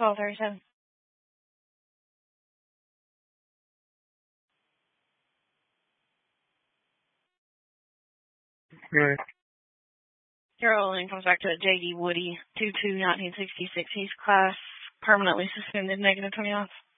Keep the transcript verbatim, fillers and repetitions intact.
twelve thirty-seven. Right. Carol then comes back to a J D Woody, two two nineteen sixty-six. He's class permanently suspended, negative twenty off.